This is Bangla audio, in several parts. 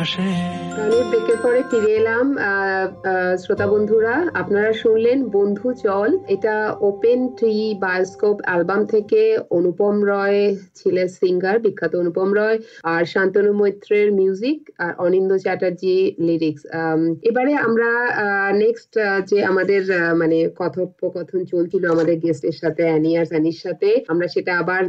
গানের ব্রেকের পরে ফিরে এলাম। শ্রোতা বন্ধুরা, আপনারা শুনলেন বন্ধু চল। এটা ওপেন ট্রি বায়োস্কোপ অ্যালবাম থেকে। অনুপম রয় ছিলেন সিঙ্গার, বিখ্যাত অনুপম রয়, আর শান্তনু মৈত্রের মিউজিক, আর অনিন্দ চ্যাটার্জি লিরিক্স। এবারে আমরা নেক্সট যে আমাদের মানে কথোপকথন চলছিল আমাদের গেস্টের সাথে, অ্যানি আর সানির সাথে, আমরা সেটা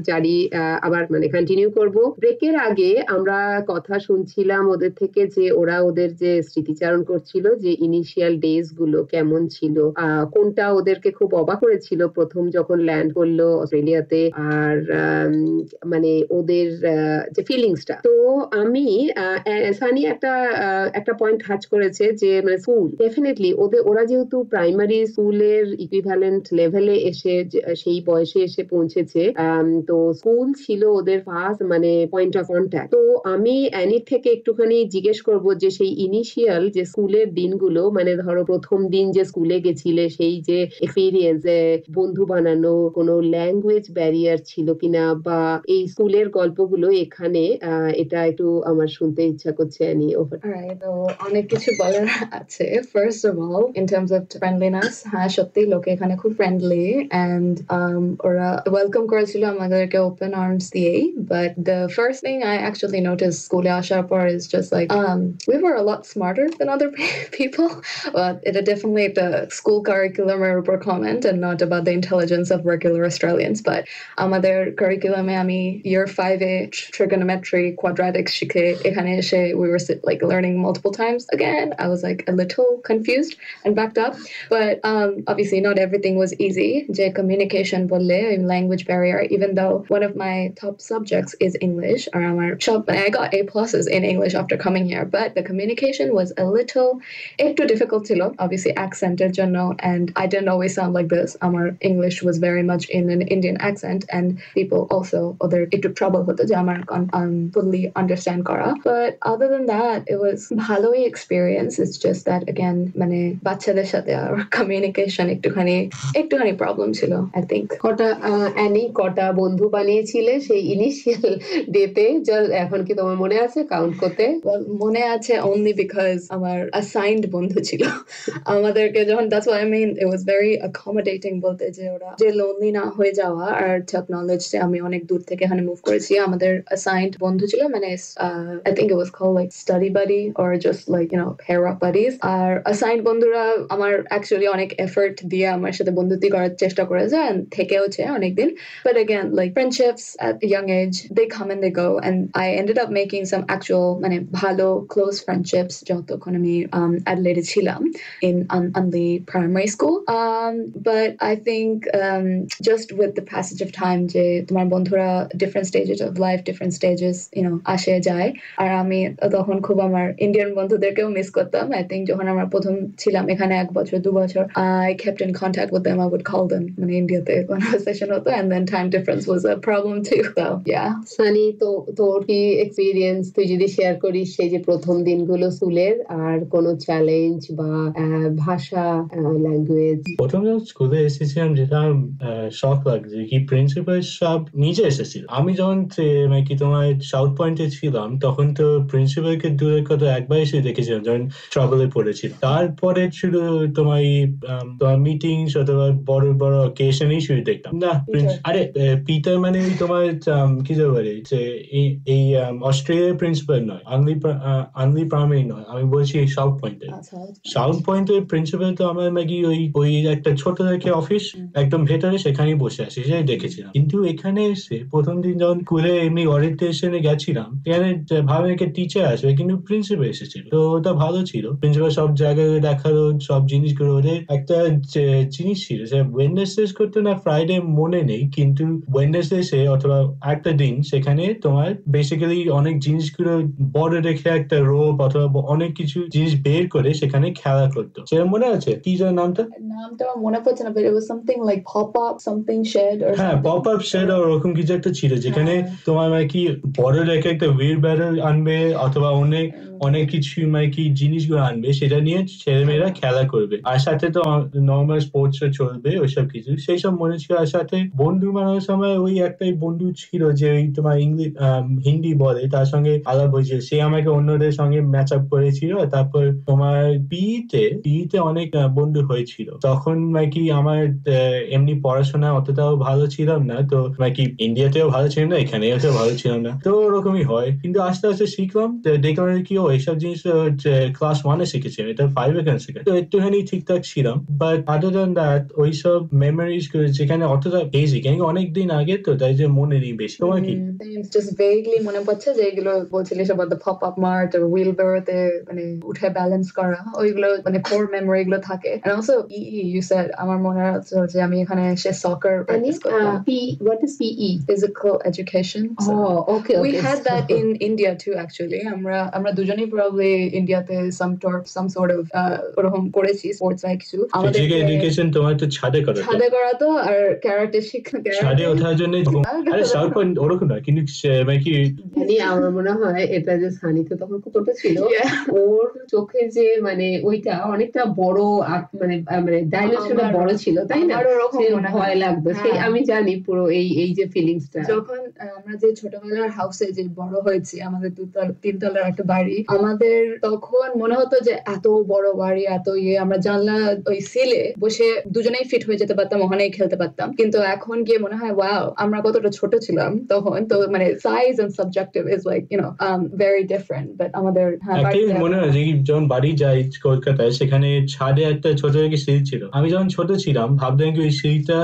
আবার মানে কন্টিনিউ করব। ব্রেকের আগে আমরা কথা শুনছিলাম ওদের থেকে যে ওরা ওদের যে স্মৃতিচারণ করছিল, যে ইনিশিয়াল ডেজ গুলো কেমন ছিল, কোনটা ওদেরকে খুব অবাক করেছিল প্রথম যখন ল্যান্ড করলো অস্ট্রেলিয়াতে, আর মানে ওদের যে ফিলিংসটা। তো আমি সানি একটা পয়েন্ট কাজ করেছে যে মানে স্কুল ডেফিনেটলি ওরা যেহেতু প্রাইমারি স্কুলের ইকুইভ্যালেন্ট লেভেলে এসে সেই বয়সে এসে পৌঁছেছে, তো স্কুল ছিল ওদের ফার্স্ট মানে পয়েন্ট অফ কন্ট্যাক্ট। তো আমি অ্যানির থেকে একটুখানি জিজ্ঞেস করব যে সেই ইনিশিয়াল যে স্কুলের দিনগুলো, মানে ধরো প্রথম দিন যে স্কুলে গেছিলে, সেই যে এক্সপিরিয়েন্স, বন্ধু বানানো, কোনো ল্যাঙ্গুয়েজ ব্যারিয়ার ছিল কিনা, বা এই স্কুলের গল্পগুলো এখানে, এটা একটু আমার শুনতে ইচ্ছা করছে অ্যানি। ওভার। তো অনেক কিছু বলার আছে। First of all, in terms of friendliness, হ্যাঁ সত্যি লোকে এখানে খুব ফ্রেন্ডলি, এন্ড ওরা ওয়েলকাম করেছিল আমাদেরকে ওপেন আর্মস দিয়েই। But the first thing I actually notice স্কুলে আসার পর is just like we were a lot smarter than other people. But it definitely the school curriculum উপর comment and not about the intelligence of regular Australians. But আমাদের curriculum আমি year 5 এ trigonometry, quadratics শিখে এখানে এসে we were like learning multiple times. Again, I was like a little confused and backed up. But obviously not everything was easy. যে communication বললে, language barrier, even though one of my top subjects is English, or আমার সব, I got A pluses in English after coming here, but the communication was a little একটু difficult ছিল, obviously accent এর জন্য, and I didn't always sound like this. Our English was very much in an Indian accent, and people also other একটু trouble হতো যে আমার fully understand করা. But other than that, it was ভালোই experience. It's just that again মানে বাচ্চাদের সাথে আর communication একটুখানি problem ছিল, I think. কটা বন্ধু বানিয়েছিলে সেই ইনিশিয়াল ডেতে? এখন কি তোমার মনে আছে কাউন্ট করতে? মনে আছে only because আমার assigned বন্ধু ছিল আমাদেরকে যখন, that's what I mean, it was very accommodating বলতে, যে ওরা যে lonely না হয়ে যাওয়া, আর to acknowledge যে আমি অনেক দূর থেকে এখানে মুভ করেছি। আমাদের assigned বন্ধু ছিল, মানে I think it was called like study buddy or just like you know pair up buddies. R assigned বন্ধুরা আমার actually অনেক effort দিয়ে আমার সাথে বন্ধুত্ব করার চেষ্টা করেছে and থেকেওছে অনেকদিন। But again, like friendships at a young age, they come and they go, and I ended up making some actual মানে ভালো close friendships যতক্ষণ আমি Adelaide ছিলাম on the primary school. But I think just with the passage of time যে তোমার বন্ধুরা different stages of life, different stages you know আসে যায়, আর আমি তখন খুব আমার ইন্ডিয়ান বন্ধুদেরকেও মিস করতাম। I think যখন আমরা প্রথম ছিলাম এখানে 1 বছর 2 বছর, I kept in contact with them. I would call them মানে ইন্ডিয়াতে conversation হতো, and then time difference was a problem too. So yeah. Sunny, তোর কি এক্সপিরিয়েন্স তুই যদি শেয়ার করিস সেই যে প্রথম দিনগুলো স্কুলের, আর কোনো চ্যালেঞ্জ বা ভাষা, ল্যাঙ্গুয়েজ? প্রথম যখন স্কুলে এসেছিলাম যেটা শখ লাগছে কি প্রিন্সিপাল সব নিজে এসেছিল। আমি যখন মানে কি তোমার সাউথ পয়েন্টে ছিলাম তখন তো প্রিন্সিপালকে দূরের কথা একবার এসে দেখেছিলাম যখন ট্রাভেলে পড়েছিল। তারপরে শুধু তোমার মিটিংস অথবা বড় বড় অকেশনেই শুধু দেখতাম না। আরে পিটার মানে তোমার কি বলে যে এই অস্ট্রেলিয়ার প্রিন্সিপাল নয়, আনলি প্রাইমারি নয়, আমি বলছি সাউথ পয়েন্টে। সাউথ পয়েন্টের প্রিন্সিপাল তো আমার নাকি ওই একটা ছোট দেখে অফিস একদম ভেতরে, সেখানেই বসে আছে, সেটাই দেখেছিলাম। কিন্তু এখানে এসে প্রথম দিন যখন স্কুলে এমনি অরিয়েন্টেশনে গেছিলাম, এখানে ভাবে একটা টিচার আসবে কিন্তু প্রিন্সিপাল এসেছিল, তো ওটা ভালো ছিল। প্রিন্সিপাল সব জায়গায় দেখালো সব জিনিসগুলো। ওদের একটা জিনিস ছিল যে ওয়েডনেসডে করতে না ফ্রাইডে মনে নেই, কিন্তু ওয়েডনেসডে অথবা একটা দিন সেখানে তোমার বেসিক্যালি অনেক জিনিসগুলো বড় রেখে একটা রোপ অথবা অনেক কিছু জিনিস বের করে সেখানে খেলা করতো। সেটা মনে আছে? কি যেন নামটা মনে পড়ছে না, but it was something like pop up something shed or হ্যাঁ পপ আপ শেড ওরকম কিছু একটা ছিল, যেখানে তোমার মানে কি বড় রেখে একটা হুইল ব্যারেল আনবে অথবা অনেক কিছু মানে কি জিনিসগুলো আনবে, সেটা নিয়ে ছেলেমেয়েরা খেলা করবে, আর সাথে তো নর্মাল স্পোর্টস চলবে ওইসব কিছু। সেই সব মনে ছিল। আর সাথে বন্ধু বানানোর সময় ওই একটাই বন্ধু ছিল যে ওই তোমার হিন্দি বলে, তার সঙ্গে আলাপ হয়েছে, সে আমাকে অন্যদের সঙ্গে সঙ্গে ম্যাচ আপ করেছিল। তারপর তোমার পিইতে অনেক বন্ধু হয়েছিল। তখন নাকি আমার এমনি পড়াশোনা অতটাও ভালো ছিলাম না, তো নাকি ইন্ডিয়াতেও ভালো ছিলাম না, এখানেও ভালো ছিলাম না, তো ওরকমই হয়। কিন্তু আস্তে আস্তে শিখলাম, দেখলাম কি এইসব জিনিস ক্লাস 1-এ শিখেছি, এটা 5-এ কেন শিখে, তো একটুখানি ঠিকঠাক ছিলাম। বাট আদার দ্যান দ্যাট ওইসব মেমোরিজ যেখানে অতটা বেসিক, অনেকদিন আগে তো তাই যে মনে নেই বেশি। তোমার কি? জাস্ট ভেগলি মনে পড়ছে যে এগুলো বলছিলিস about the pop up mart or wheelbarrow তে মানে উঠে ব্যালেন্স করা, ওইগুলো মানে কোর মেমোরি গুলো থাকে। and also you said, আমার মনে আছে যে আমি এখানে এসে সকার প্র্যাকটিস করতাম। What is PE? Physical education. So okay. We had that in India too actually. আমরা দুজনেই probably ইন্ডিয়াতে some sort of ওরকম করেছি স্পোর্টস লাইক কিছু। আমাদের এডুকেশন তোমার তো ছাদে করা তো আর ক্যারাটে শিখা, ছাদে ওঠার জন্য আরে সাউথ পয়েন্ট ওরকম না, কিন্তু কি আমার মনে হয় এটা যে সানি তো তখন খুব ছোট ছিল, ওর চোখে যে মানে ওইটা অনেকটা বড়, মানে মানে ডাইমেনশনটা বড় ছিল, তাই না? ভয় লাগতো, সেই আমি জানি পুরো এই যে ফিলিংসটা। যখন আমরা যে ছোটবেলার হাউসে যে বড় হয়েছি, আমাদের 3 তলার একটা বাড়ি, আমাদের তখন মনে হতো যে এত বড় বাড়ি, এত আমরা জানলা ওই সিলে বসে দুজনেই ফিট হয়ে যেতে পারতাম, ওখানেই খেলতে পারতাম। কিন্তু এখন গিয়ে মনে হয় ওয়াও, আমরা কতটা ছোট ছিলাম তখন। তো মানে size and subjective is like very different. But আমাদের মনে হয় যে যখন বাড়ি যাই কলকাতায়, সেখানে ছাদে একটা ছোট একটা সিঁড়ি ছিল। আমি যখন ছোট ছিলাম ভাবতাম কি ওই সিঁড়িটা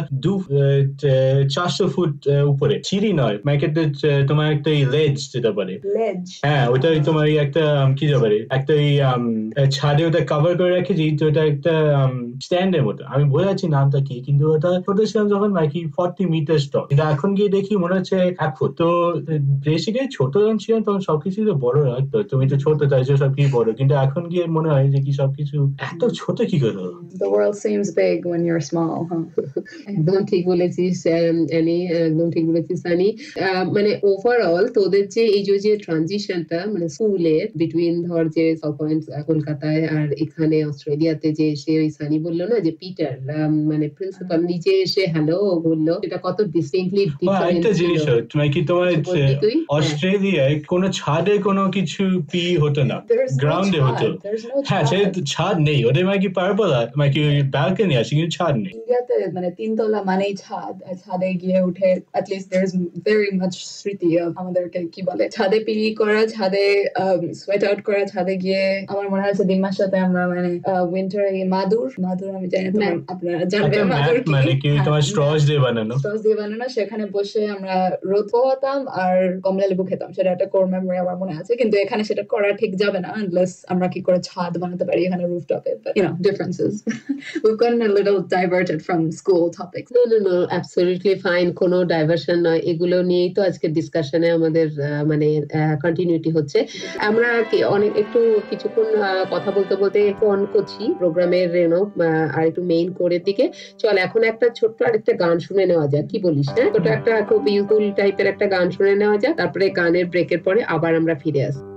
400 ফুট উপরে, সিঁড়ি নয় মার্কেটে তোমার একটা লেজ যেটা বলে, হ্যাঁ ওইটা তোমার একটা কি যাবে একটা ছাদে ওটা কভার করে রেখেছি, তো ওটা একটা স্ট্যান্ডের মতো, আমি বোঝাচ্ছি নামটা কি, কিন্তু ওটা ছোট ছিলাম যখন নাকি 40 মিটার স্টক, কিন্তু এখন গিয়ে দেখি মনে হচ্ছে 1 ফুট। তো বেসিক্যালি ছোট যখন ছিলাম তখন সবকিছু তো বড় লাগতো, তুমি তো ছোট তাই সবকিছু বড়, কিন্তু এখন গিয়ে মনে হয় যে কি সবকিছু এত ছোট কি করে হলো। The world seems big when you're small, huh? একদম ঠিক বলেছিস অ্যানি, একদম ঠিক বলেছিস সানি। মানে ওভারঅল তোদের যে এই যে ট্রানজিশনটা মানে স্কুলের বিটুইন ধর যে সাউথ পয়েন্ট কলকাতায় আর এখানে অস্ট্রেলিয়াতে যে এসে ওই সানি বললো না যে পিটার মানে প্রিন্সিপাল নিজে এসে হ্যালো বললো, এটা কত ডিস্টিংক্টলি ডিফারেন্ট। একটা জিনিস মানে কি তোমার অস্ট্রেলিয়ায় কোনো ছাদে কোনো কিছু পি হতো না, গ্রাউন্ডে হতো। হ্যাঁ সে ছাদ নেই ওদের, মানে কি পারবোলা মানে কি ব্যালকনি আছে কিন্তু ছাদ নেই। ইন্ডিয়াতে মানে 3 তলা মানেই ছাদ, আর ছাদে গিয়ে উঠে at least there is very much স্মৃতি অফ আমাদেরকে কি বলে ছাদে পি করা, ছাদে সোয়েট আউট করা, ছাদে গিয়ে আমার মনে আছে দিমার সাথে আমরা মানে উইন্টার মাদুর আমি জানি না আপনারা জানবেন মাদুর কি, মানে কি তোমার স্ট্রস দিয়ে বানানো, সেখানে বসে আমরা রোদ পোহাতাম আর কমলা লেবু খেতাম। সেটা একটা কোর মেমোরি আমার মনে আছে, কিন্তু এখানে সেটা করা ঠিক যাবে না আনলেস আমরা কি করে ছাদ বানাতে পারি এখানে রুফটপে, but you know differences. We've gotten a little diverted from school topics. No, absolutely fine, কোনো ডাইভারশন নয়, এগুলো নিয়েই তো আজকে ডিসকাশনে আমাদের মানে কন্টিনিউটি হচ্ছে। আমরা অনেক একটু কিছুক্ষণ কথা বলতে ফোন করছি প্রোগ্রামের আর একটু মেইন কোরের দিকে। চল এখন একটা ছোট্ট আরেকটা গান শুনে নেওয়া যাক, কি বলিস? হ্যাঁ, ছোট একটা খুব ইউজফুল টাইপের একটা গান শুনে নেওয়া যাক, তারপরে গানের ব্রেকের পরে আবার আমরা ফিরে আসবো।